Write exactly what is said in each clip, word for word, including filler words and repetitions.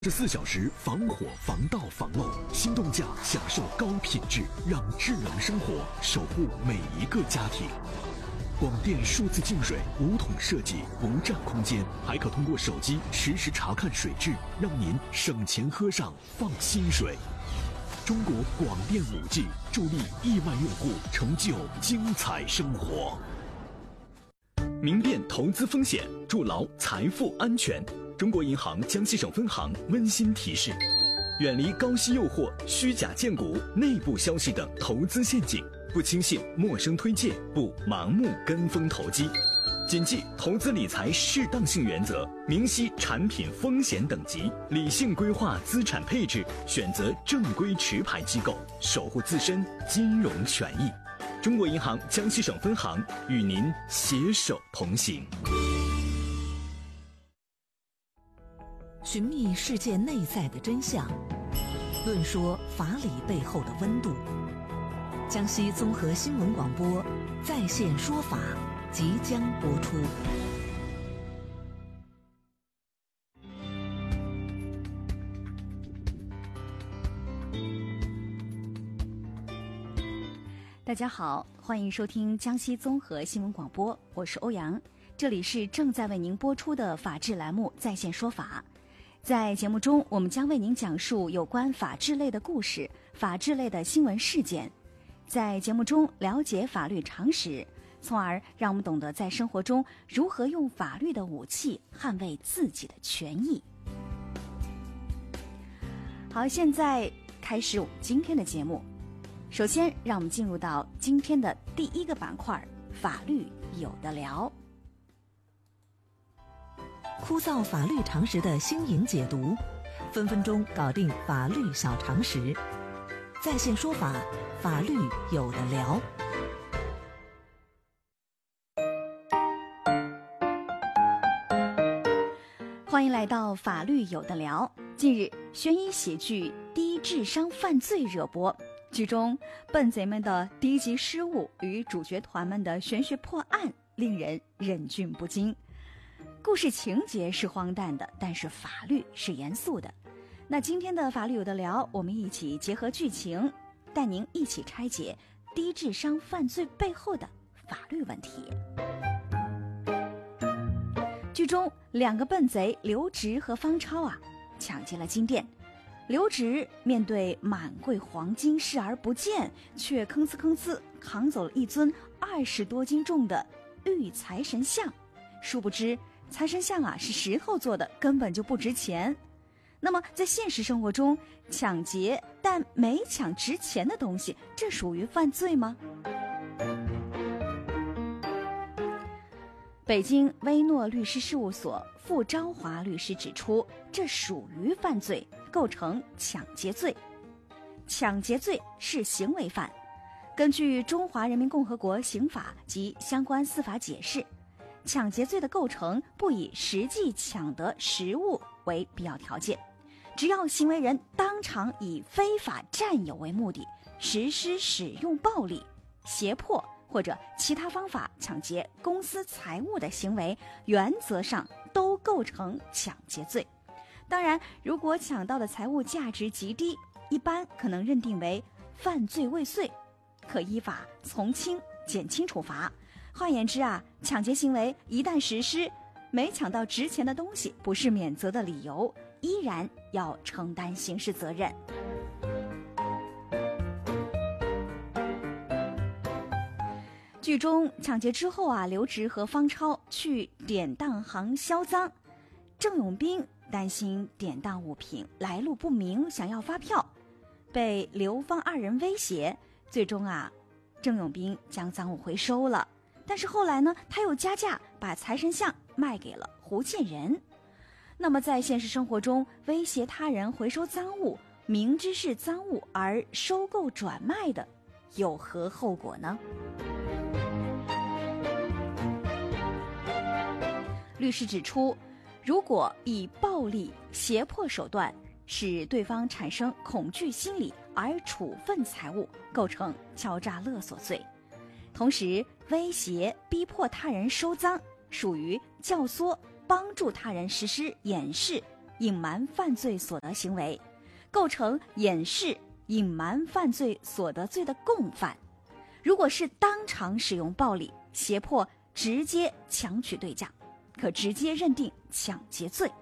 这四小时防火防盗防漏，心动价享受高品质，让智能生活守护每一个家庭。广电数字净水无桶设计，不占空间，还可通过手机实时查看水质，让您省钱喝上放心水。中国广电 五 G 助力亿万用户成就精彩生活。明辨投资风险，筑牢财富安全。中国银行江西省分行温馨提示：远离高息诱惑、虚假荐股、内部消息等投资陷阱，不轻信陌生推荐，不盲目跟风投机，谨记投资理财适当性原则，明晰产品风险等级，理性规划资产配置，选择正规持牌机构，守护自身金融权益。中国银行江西省分行与您携手同行。 寻觅世界内在的真相，论说法理背后的温度。江西综合新闻广播在线说法即将播出。 大家好，欢迎收听江西综合新闻广播，我是欧阳，这里是正在为您播出的法治栏目在线说法。在节目中，我们将为您讲述有关法治类的故事、法治类的新闻事件，在节目中了解法律常识，从而让我们懂得在生活中如何用法律的武器捍卫自己的权益。好，现在开始我们今天的节目。首先，让我们进入到今天的第一个板块——法律有的聊。 枯燥法律常识的新颖解读，分分钟搞定法律小常识。在线说法，法律有的聊。 欢迎来到法律有的聊。近日，悬疑喜剧《低智商犯罪》热播，剧中笨贼们的低级失误与主角团们的玄学破案，令人忍俊不禁。故事情节是荒诞的，但是法律是严肃的。那今天的法律有的聊，我们一起结合剧情，带您一起拆解低智商犯罪背后的法律问题。剧中两个笨贼刘植和方超啊，抢劫了金店。刘植面对满柜黄金视而不见，却吭哧吭哧扛走了一尊二十多斤重的玉财神像。殊不知财神像啊是石头做的，根本就不值钱。那么在现实生活中，抢劫但没抢值钱的东西，这属于犯罪吗？北京威诺律师事务所傅昭华律师指出，这属于犯罪，构成抢劫罪。抢劫罪是行为犯，根据《中华人民共和国刑法》及相关司法解释，抢劫罪的构成不以实际抢得实物为必要条件，只要行为人当场以非法占有为目的，实施使用暴力、胁迫或者其他方法抢劫公私财物的行为，原则上都构成抢劫罪。当然，如果抢到的财物价值极低，一般可能认定为犯罪未遂，可依法从轻减轻处罚。换言之啊，抢劫行为一旦实施，没抢到值钱的东西不是免责的理由，依然要承担刑事责任。剧中抢劫之后啊，刘植和方超去典当行销赃，郑永斌担心典当物品来路不明，想要发票，被刘方二人威胁，最终啊，郑永斌将赃物回收了。但是后来呢，他又加价把财神像卖给了胡建仁。那么在现实生活中，威胁他人回收赃物，明知是赃物而收购转卖的，有何后果呢？律师指出，如果以暴力、胁迫手段使对方产生恐惧心理而处分财物，构成敲诈勒索罪。同时，威胁、逼迫他人收赃，属于教唆、帮助他人实施掩饰、 隐瞒犯罪所得行为，构成掩饰、隐瞒犯罪所得罪的共犯。如果是当场使用暴力、胁迫、直接强取对价，可直接认定抢劫罪。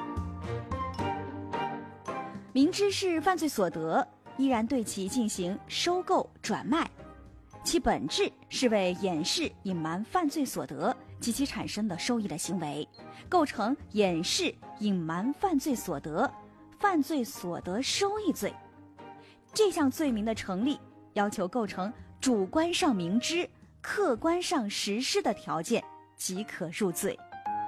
明知是犯罪所得，依然对其进行收购、转卖，其本质是为掩饰、隐瞒犯罪所得及其产生的收益的行为，构成掩饰、隐瞒犯罪所得、犯罪所得收益罪。这项罪名的成立，要求构成主观上明知、客观上实施的条件即可入罪。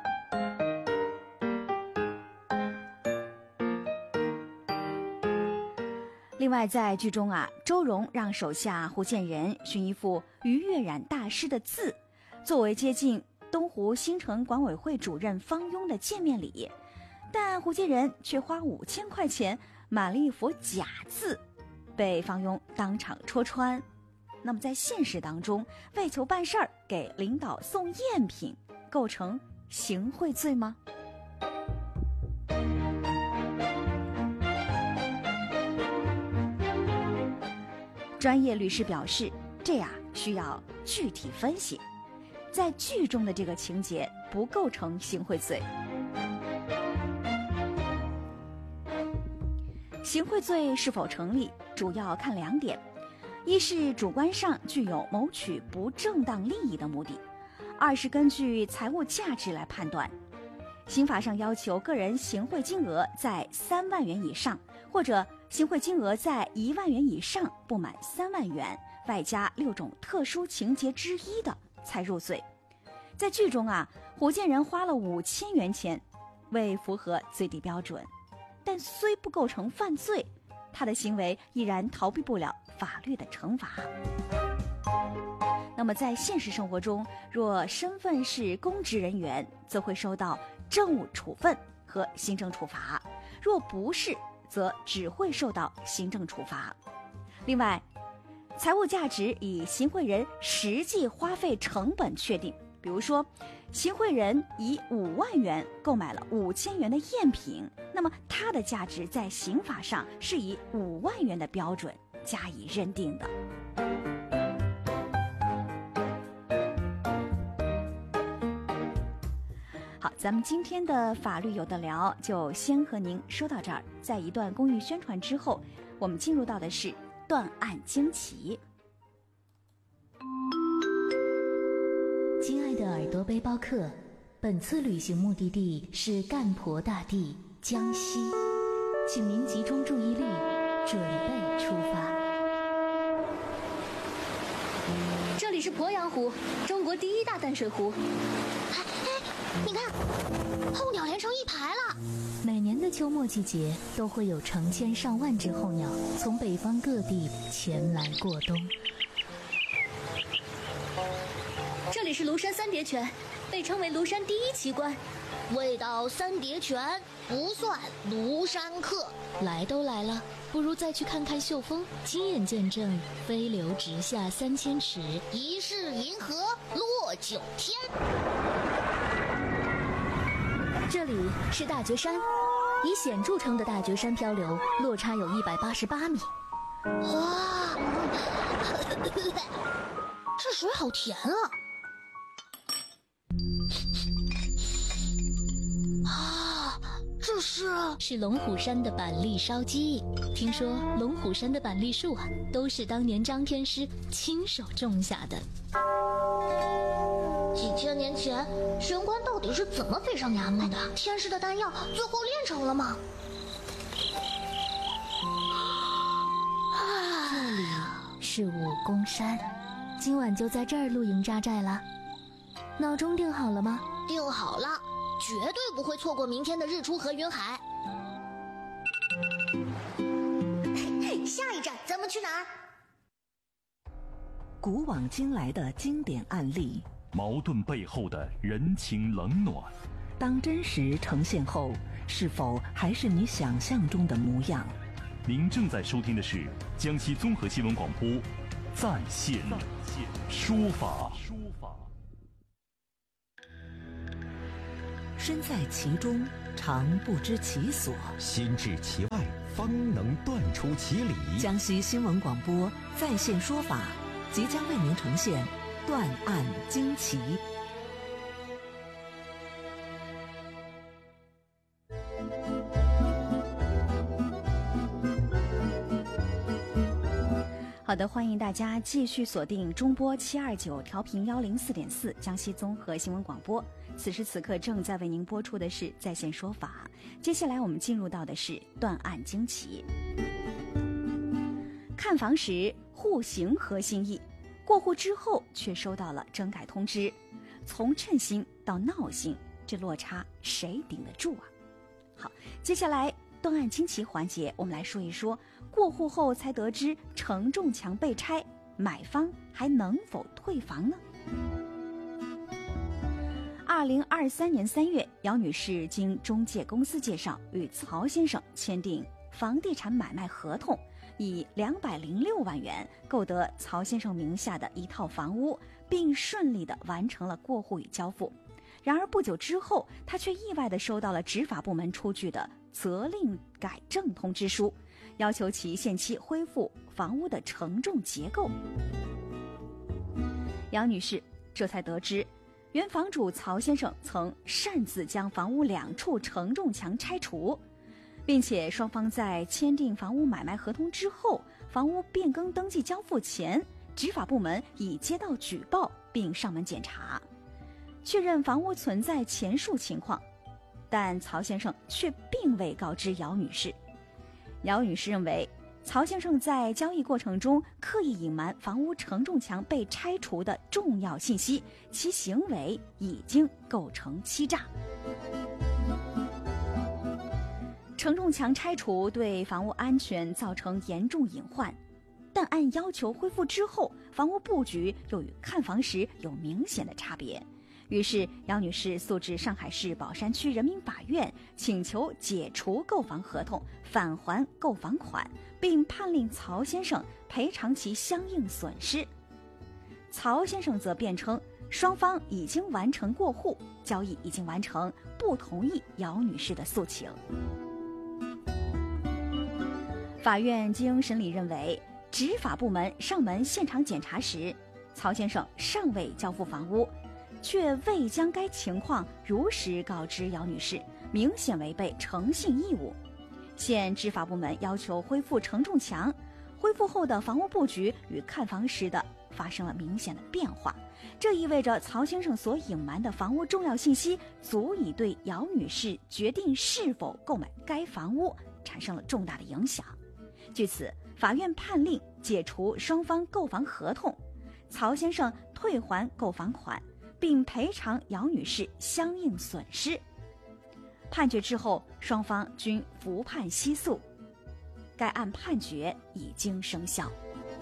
另外，在剧中啊，周蓉让手下胡建仁寻一幅于月染大师的字，作为接近东湖新城管委会主任方庸的见面礼，但胡建仁却花五千块钱买了一幅假字，被方庸当场戳穿。那么在现实当中，为求办事儿给领导送赝品，构成行贿罪吗？专业律师表示，这呀需要具体分析，在剧中的这个情节不构成行贿罪。行贿罪是否成立，主要看两点：一是主观上具有谋取不正当利益的目的；二是根据财物价值来判断。刑法上要求个人行贿金额在三万元以上，或者行贿金额在一万元以上不满三万元，外加六种特殊情节之一的才入罪。在剧中啊，胡建仁花了五千元钱，未符合最低标准，但虽不构成犯罪，他的行为依然逃避不了法律的惩罚。那么在现实生活中，若身份是公职人员，则会受到政务处分和行政处罚；若不是，则只会受到行政处罚。另外，财物价值以行贿人实际花费成本确定，比如说，行贿人以五万元购买了五千元的赝品，那么它的价值在刑法上是以五万元的标准加以认定的。好，咱们今天的法律有的聊就先和您说到这儿。在一段公益宣传之后，我们进入到的是断案惊奇。 亲爱的耳朵背包客，本次旅行目的地是干婆大地江西，请您集中注意力，准备出发。 这里是鄱阳湖，中国第一大淡水湖。 哎哎，你看，候鸟连成一排了。 每年的秋末季节，都会有成千上万只候鸟从北方各地前来过冬。 这里是庐山三叠泉，被称为庐山第一奇观。 未到三叠泉，不算庐山客。 来都来了，不如再去看看秀峰，亲眼见证飞流直下三千尺， 疑是银河落九天。 这里是大觉山，以险著称的大觉山漂流落差有一百八十八米。 哇，这水好甜啊！啊，这是是龙虎山的板栗烧鸡。听说龙虎山的板栗树啊，都是当年张天师亲手种下的。 几千年前，玄关到底是怎么飞上衙门的？天师的丹药最后炼成了吗？ 这里是武功山，今晚就在这儿露营扎寨了。闹钟定好了吗？ 定好了，绝对不会错过明天的日出和云海。下一站咱们去哪儿？ 古往今来的经典案例， 矛盾背后的人情冷暖， 当真实呈现后，是否还是你想象中的模样？ 您正在收听的是江西综合新闻广播在线说法。 身在其中，常不知其所； 心至其外，方能断出其理。 江西新闻广播在线说法即将为您呈现《断案惊奇》。 好的，欢迎大家继续锁定中波七二九调频幺零四点四江西综合新闻广播。此时此刻正在为您播出的是在线说法。接下来我们进入到的是断案惊奇。看房时户型合心意，过户之后却收到了征改通知，从称心到闹心，这落差谁顶得住啊？好，接下来断案惊奇环节，我们来说一说过户后才得知承重墙被拆，买方还能否退房呢？二零二三年三月，姚女士经中介公司介绍与曹先生签订房地产买卖合同，以两百零六万元购得曹先生名下的一套房屋，并顺利地完成了过户与交付。然而不久之后，她却意外地收到了执法部门出具的责令改正通知书，要求其限期恢复房屋的承重结构。杨女士这才得知，原房主曹先生曾擅自将房屋两处承重墙拆除，并且双方在签订房屋买卖合同之后，房屋变更登记交付前，执法部门已接到举报并上门检查，确认房屋存在前述情况，但曹先生却并未告知姚女士。姚女士认为，曹先生在交易过程中刻意隐瞒房屋承重墙被拆除的重要信息，其行为已经构成欺诈。承重墙拆除对房屋安全造成严重隐患，但按要求恢复之后，房屋布局又与看房时有明显的差别。于是姚女士诉至上海市宝山区人民法院，请求解除购房合同，返还购房款，并判令曹先生赔偿其相应损失。曹先生则辩称，双方已经完成过户，交易已经完成，不同意姚女士的诉请。法院经审理认为，执法部门上门现场检查时，曹先生尚未交付房屋，却未将该情况如实告知姚女士，明显违背诚信义务。现执法部门要求恢复承重墙，恢复后的房屋布局与看房时的发生了明显的变化，这意味着曹先生所隐瞒的房屋重要信息足以对姚女士决定是否购买该房屋产生了重大的影响。据此，法院判令解除双方购房合同，曹先生退还购房款，并赔偿姚女士相应损失。判决之后，双方均服判息诉，该案判决已经生效。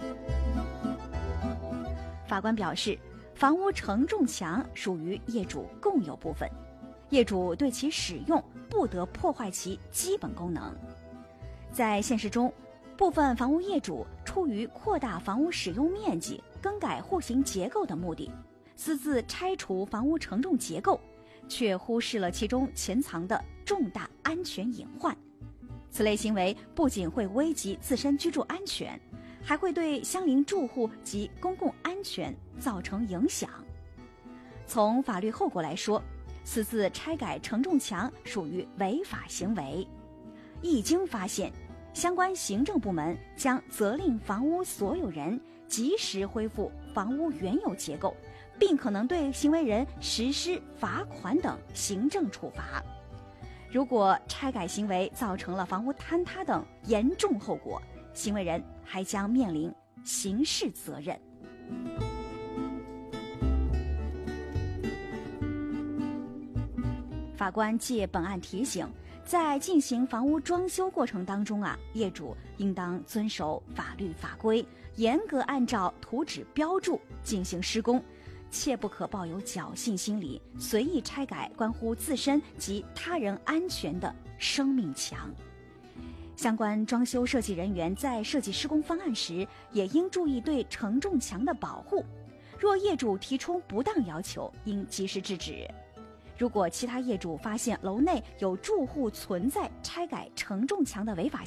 法官表示，房屋承重墙属于业主共有部分，业主对其使用不得破坏其基本功能。在现实中，部分房屋业主出于扩大房屋使用面积、更改户型结构的目的，私自拆除房屋承重结构，却忽视了其中潜藏的重大安全隐患。此类行为不仅会危及自身居住安全，还会对相邻住户及公共安全造成影响。从法律后果来说，私自拆改承重墙属于违法行为。一经发现，相关行政部门将责令房屋所有人及时恢复房屋原有结构，并可能对行为人实施罚款等行政处罚。如果拆改行为造成了房屋坍塌等严重后果，行为人还将面临刑事责任。法官借本案提醒，在进行房屋装修过程当中啊，业主应当遵守法律法规，严格按照图纸标注进行施工，切不可抱有侥幸心理，随意拆改关乎自身及他人安全的生命墙。相关装修设计人员在设计施工方案时，也应注意对承重墙的保护。若业主提出不当要求，应及时制止。 如果其他业主发现楼内有住户存在拆改承重墙的违法